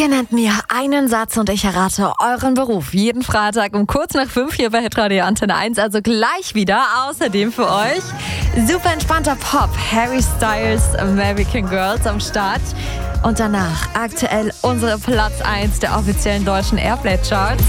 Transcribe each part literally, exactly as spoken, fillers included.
Ihr nennt mir einen Satz und ich errate euren Beruf. Jeden Freitag um kurz nach fünf hier bei Hitradio Antenne eins, also gleich wieder. Außerdem für euch super entspannter Pop, Harry Styles, American Girls am Start. Und danach aktuell unsere Platz eins der offiziellen deutschen Airplay-Charts.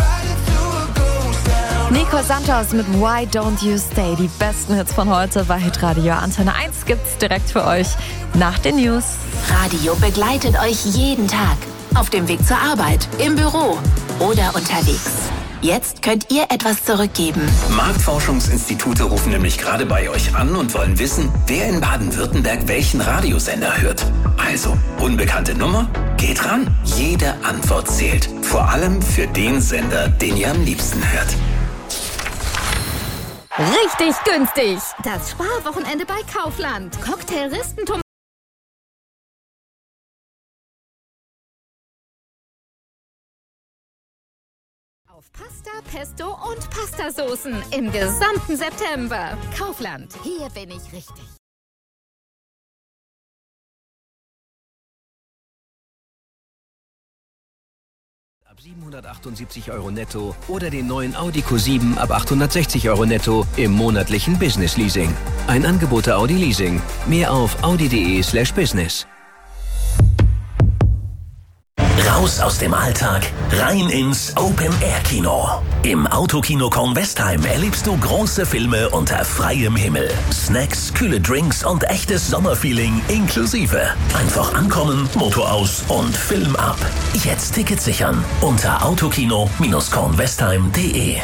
Nico Santos mit Why Don't You Stay. Die besten Hits von heute bei Hitradio Antenne eins gibt's direkt für euch nach den News. Radio begleitet euch jeden Tag. Auf dem Weg zur Arbeit, im Büro oder unterwegs. Jetzt könnt ihr etwas zurückgeben. Marktforschungsinstitute rufen nämlich gerade bei euch an und wollen wissen, wer in Baden-Württemberg welchen Radiosender hört. Also, unbekannte Nummer? Geht ran. Jede Antwort zählt. Vor allem für den Sender, den ihr am liebsten hört. Richtig günstig. Das Sparwochenende bei Kaufland. Cocktailristentomaten. Auf Pasta, Pesto und Pastasoßen im gesamten September. Kaufland. Hier bin ich richtig. Ab siebenhundertachtundsiebzig Euro netto oder den neuen Audi Q sieben ab achthundertsechzig Euro netto im monatlichen Business Leasing. Ein Angebot der Audi Leasing. Mehr auf audi.de slash business. Raus aus dem Alltag, rein ins Open-Air-Kino. Im Autokino Kornwestheim erlebst du große Filme unter freiem Himmel. Snacks, kühle Drinks und echtes Sommerfeeling inklusive. Einfach ankommen, Motor aus und Film ab. Jetzt Tickets sichern unter autokino Kornwestheim punkt de.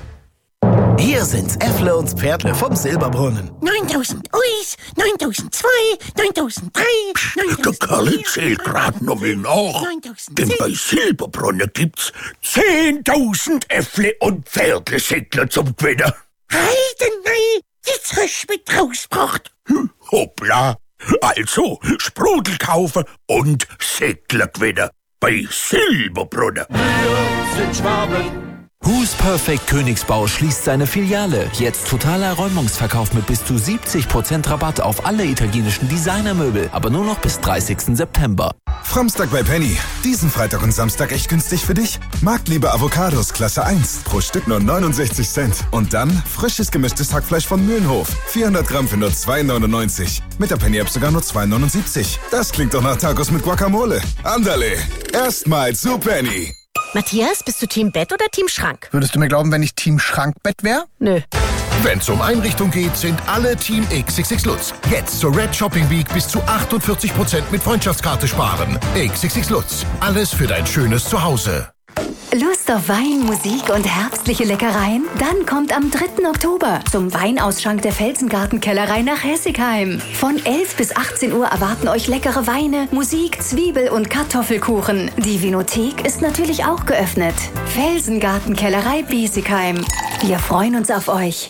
Hier sind's Äffle und Pferdle vom Silberbrunnen. neuntausend Uis, neuntausendzwei, neuntausenddrei, Der Kerl zählt grad noch mal nach. Denn bei Silberbrunner gibt's zehntausend Äffle und Pferdle-Säckler zum Gewinnen. Heidenei, jetzt hast du mich rausgebracht. Hm, hoppla. Also, Sprudel kaufen und Säckler gewinnen. Bei Silberbrunner. Wir sind Schwaben. Who's Perfect Königsbau schließt seine Filiale. Jetzt totaler Räumungsverkauf mit bis zu siebzig Prozent Rabatt auf alle italienischen Designermöbel. Aber nur noch bis dreißigsten September. Framstag bei Penny. Diesen Freitag und Samstag echt günstig für dich? Marktliebe Avocados Klasse eins. Pro Stück nur neunundsechzig Cent. Und dann frisches gemischtes Hackfleisch von Mühlenhof. vierhundert Gramm für nur zwei neunundneunzig. Mit der Penny-App sogar nur zwei neunundsiebzig. Das klingt doch nach Tacos mit Guacamole. Andale. Erstmal zu Penny. Matthias, bist du Team Bett oder Team Schrank? Würdest du mir glauben, wenn ich Team Schrankbett wäre? Nö. Wenn's um Einrichtung geht, sind alle Team X X X Lutz. Jetzt zur Red Shopping Week bis zu achtundvierzig Prozent mit Freundschaftskarte sparen. X X X Lutz. Alles für dein schönes Zuhause. Lust auf Wein, Musik und herbstliche Leckereien? Dann kommt am dritten Oktober zum Weinausschank der Felsengarten-Kellerei nach Hessigheim. Von elf bis achtzehn Uhr erwarten euch leckere Weine, Musik, Zwiebel- und Kartoffelkuchen. Die Vinothek ist natürlich auch geöffnet. Felsengarten-Kellerei Biesigheim. Wir freuen uns auf euch.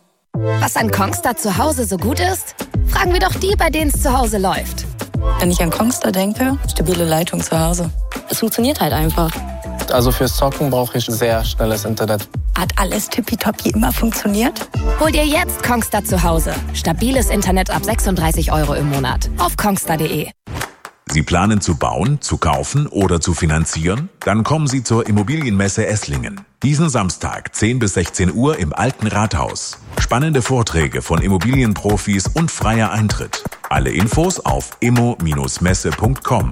Was an Kongstar zu Hause so gut ist? Fragen wir doch die, bei denen es zu Hause läuft. Wenn ich an Kongstar denke, stabile Leitung zu Hause. Es funktioniert halt einfach. Also fürs Zocken brauche ich sehr schnelles Internet. Hat alles tippitoppi immer funktioniert? Hol dir jetzt Kongstar zu Hause. Stabiles Internet ab sechsunddreißig Euro im Monat. Auf kongstar punkt de. Sie planen zu bauen, zu kaufen oder zu finanzieren? Dann kommen Sie zur Immobilienmesse Esslingen. Diesen Samstag, zehn bis sechzehn Uhr im Alten Rathaus. Spannende Vorträge von Immobilienprofis und freier Eintritt. Alle Infos auf immo Messe punkt com.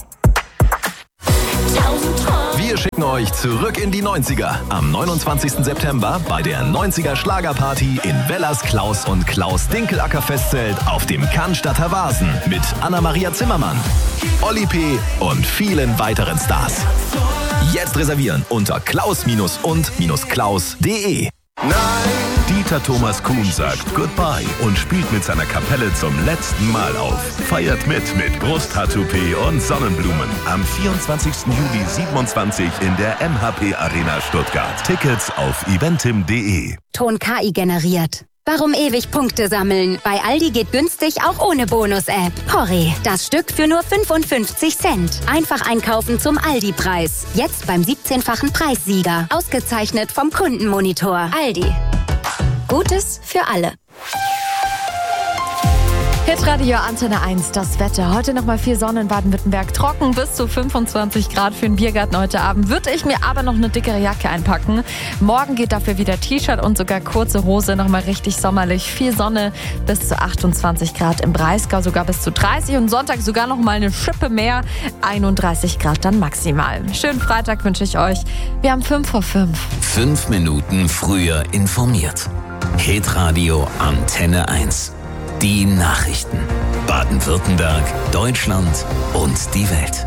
Wir schicken euch zurück in die neunziger. Am neunundzwanzigsten September bei der neunziger Schlagerparty in Wellers Klaus und Klaus Dinkelacker Festzelt auf dem Cannstatter Vasen mit Anna-Maria Zimmermann, Olli P. und vielen weiteren Stars. Jetzt reservieren unter klaus und klaus punkt de. Nein! Dieter Thomas Kuhn sagt Goodbye und spielt mit seiner Kapelle zum letzten Mal auf. Feiert mit mit Brusttattoo-P und Sonnenblumen. Am vierundzwanzigsten Juli siebenundzwanzig in der M H P Arena Stuttgart. Tickets auf eventim punkt de. Ton K I generiert. Warum ewig Punkte sammeln? Bei Aldi geht günstig auch ohne Bonus-App. Porree, das Stück für nur fünfundfünfzig Cent. Einfach einkaufen zum Aldi-Preis. Jetzt beim siebzehnfachen Preissieger. Ausgezeichnet vom Kundenmonitor. Aldi. Gutes für alle. Hitradio Antenne eins, das Wetter. Heute nochmal viel Sonne in Baden-Württemberg. Trocken bis zu fünfundzwanzig Grad für den Biergarten heute Abend. Würde ich mir aber noch eine dickere Jacke einpacken. Morgen geht dafür wieder T-Shirt und sogar kurze Hose. Nochmal richtig sommerlich. Viel Sonne bis zu achtundzwanzig Grad im Breisgau, sogar bis zu dreißig. Und Sonntag sogar nochmal eine Schippe mehr. einunddreißig Grad dann maximal. Schönen Freitag wünsche ich euch. Wir haben fünf vor fünf. Fünf Minuten früher informiert. Hitradio Antenne eins. Die Nachrichten. Baden-Württemberg, Deutschland und die Welt.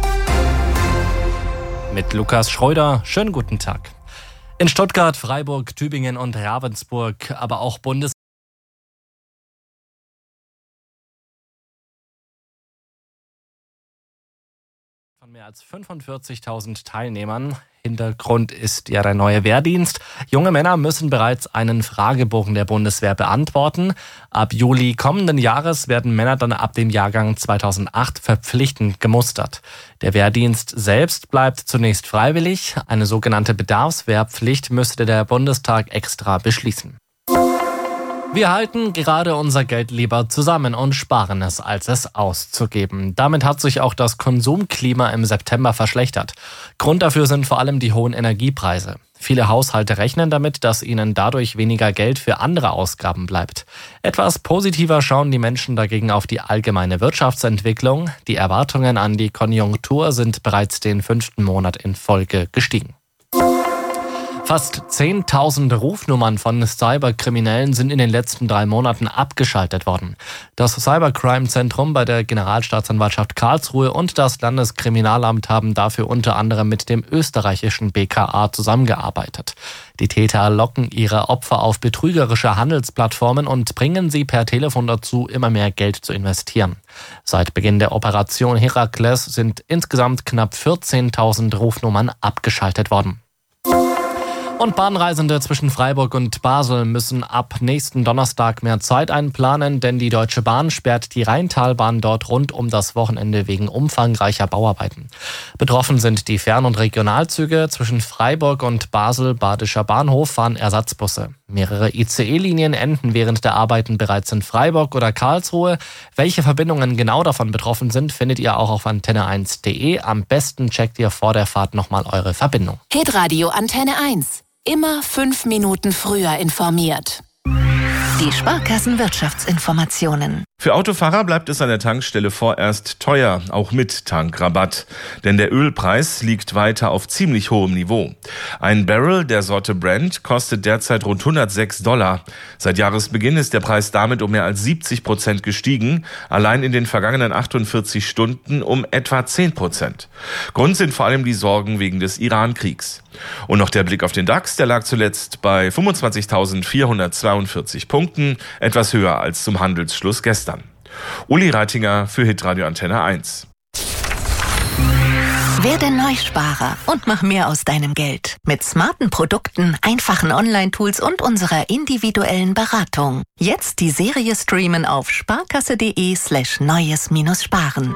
Mit Lukas Schreuder. Schönen guten Tag. In Stuttgart, Freiburg, Tübingen und Ravensburg, aber auch Bundes von mehr als fünfundvierzigtausend Teilnehmern. Hintergrund ist ja der neue Wehrdienst. Junge Männer müssen bereits einen Fragebogen der Bundeswehr beantworten. Ab Juli kommenden Jahres werden Männer dann ab dem Jahrgang zweitausendacht verpflichtend gemustert. Der Wehrdienst selbst bleibt zunächst freiwillig. Eine sogenannte Bedarfswehrpflicht müsste der Bundestag extra beschließen. Wir halten gerade unser Geld lieber zusammen und sparen es, als es auszugeben. Damit hat sich auch das Konsumklima im September verschlechtert. Grund dafür sind vor allem die hohen Energiepreise. Viele Haushalte rechnen damit, dass ihnen dadurch weniger Geld für andere Ausgaben bleibt. Etwas positiver schauen die Menschen dagegen auf die allgemeine Wirtschaftsentwicklung. Die Erwartungen an die Konjunktur sind bereits den fünften Monat in Folge gestiegen. Fast zehntausend Rufnummern von Cyberkriminellen sind in den letzten drei Monaten abgeschaltet worden. Das Cybercrime-Zentrum bei der Generalstaatsanwaltschaft Karlsruhe und das Landeskriminalamt haben dafür unter anderem mit dem österreichischen B K A zusammengearbeitet. Die Täter locken ihre Opfer auf betrügerische Handelsplattformen und bringen sie per Telefon dazu, immer mehr Geld zu investieren. Seit Beginn der Operation Herakles sind insgesamt knapp vierzehntausend Rufnummern abgeschaltet worden. Und Bahnreisende zwischen Freiburg und Basel müssen ab nächsten Donnerstag mehr Zeit einplanen, denn die Deutsche Bahn sperrt die Rheintalbahn dort rund um das Wochenende wegen umfangreicher Bauarbeiten. Betroffen sind die Fern- und Regionalzüge. Zwischen Freiburg und Basel Badischer Bahnhof fahren Ersatzbusse. Mehrere I C E-Linien enden während der Arbeiten bereits in Freiburg oder Karlsruhe. Welche Verbindungen genau davon betroffen sind, findet ihr auch auf antenne eins punkt de. Am besten checkt ihr vor der Fahrt nochmal eure Verbindung. Hitradio Antenne eins. Immer fünf Minuten früher informiert. Die Sparkassen-Wirtschaftsinformationen. Für Autofahrer bleibt es an der Tankstelle vorerst teuer, auch mit Tankrabatt. Denn der Ölpreis liegt weiter auf ziemlich hohem Niveau. Ein Barrel der Sorte Brent kostet derzeit rund hundertsechs Dollar. Seit Jahresbeginn ist der Preis damit um mehr als siebzig Prozent gestiegen. Allein in den vergangenen achtundvierzig Stunden um etwa zehn Prozent. Grund sind vor allem die Sorgen wegen des Iran-Kriegs. Und noch der Blick auf den DAX, der lag zuletzt bei fünfundzwanzigtausendvierhundertzweiundvierzig Punkten, etwas höher als zum Handelsschluss gestern. Uli Reitinger für Hitradio Antenne eins. Werde Neusparer und mach mehr aus deinem Geld. Mit smarten Produkten, einfachen Online-Tools und unserer individuellen Beratung. Jetzt die Serie streamen auf sparkasse.de slash neues minus sparen.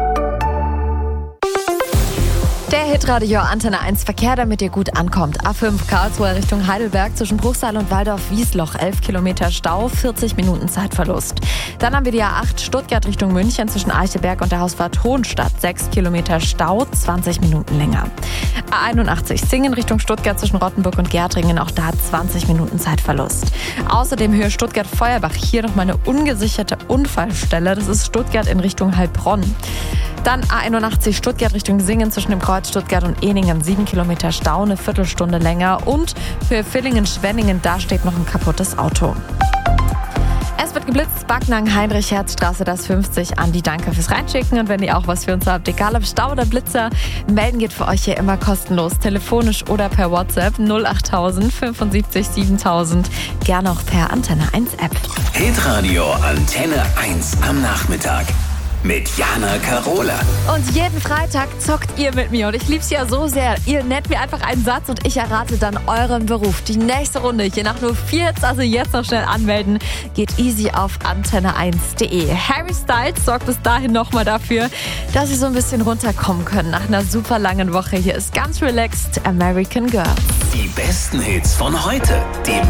Der Hitradio Antenne eins Verkehr, damit ihr gut ankommt. A fünf Karlsruhe Richtung Heidelberg zwischen Bruchsal und Waldorf-Wiesloch. elf Kilometer Stau, vierzig Minuten Zeitverlust. Dann haben wir die A acht Stuttgart Richtung München zwischen Eichelberg und der Hausfahrt Hohenstadt. sechs Kilometer Stau, zwanzig Minuten länger. A einundachtzig Singen Richtung Stuttgart zwischen Rottenburg und Gärtringen. Auch da zwanzig Minuten Zeitverlust. Außerdem Höhe Stuttgart-Feuerbach. Hier nochmal eine ungesicherte Unfallstelle. Das ist Stuttgart in Richtung Heilbronn. Dann A einundachtzig Stuttgart Richtung Singen zwischen dem Kreuz Stuttgart und Ehningen. sieben Kilometer Stau, eine Viertelstunde länger. Und für Villingen-Schwenningen, da steht noch ein kaputtes Auto. Es wird geblitzt, Backnang, Heinrich-Herz-Straße, das fünfzig. Andi, danke fürs Reinschicken. Und wenn ihr auch was für uns habt, egal ob Stau oder Blitzer, melden geht für euch hier immer kostenlos. Telefonisch oder per WhatsApp null achttausend fünfundsiebzig siebentausend. Gerne auch per Antenne eins App. Hitradio Antenne eins am Nachmittag. Mit Jana Karola. Und jeden Freitag zockt ihr mit mir. Und ich lieb's ja so sehr. Ihr nennt mir einfach einen Satz und ich errate dann euren Beruf. Die nächste Runde, je nach nur vier, also jetzt noch schnell anmelden, geht easy auf antenne eins punkt de. Harry Styles sorgt bis dahin nochmal dafür, dass sie so ein bisschen runterkommen können nach einer super langen Woche. Hier ist ganz relaxed American Girl. Die besten Hits von heute. Die